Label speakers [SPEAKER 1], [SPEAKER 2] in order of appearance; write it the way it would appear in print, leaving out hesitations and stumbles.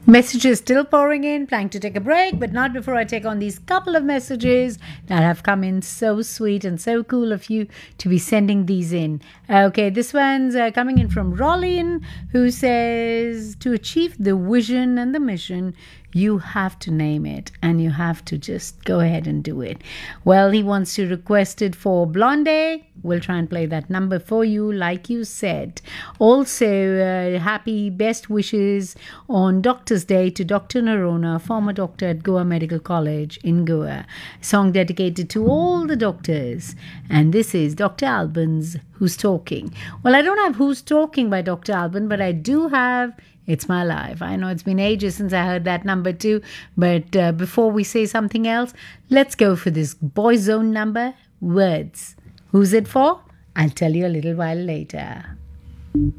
[SPEAKER 1] Messages still pouring in, planning to take a break, but not before I take on these couple of messages that have come in. So sweet and so cool of you to be sending these in. Okay, this one's coming in from Rollin, who says, to achieve the vision and the mission, you have to name it and you have to just go ahead and do it. Well, he wants to request it for Blonde. We'll try and play that number for you, like you said. Also, happy best wishes on Doctor's Day to Dr. Narona, former doctor at Goa Medical College in Goa. Song dedicated to all the doctors. And this is Dr. Albans, Who's Talking. Well, I don't have Who's Talking by Dr. Alban, but I do have It's My Life. I know it's been ages since I heard that number too, but before we say something else, let's go for this Boyzone number, Words. Who's it for? I'll tell you a little while later.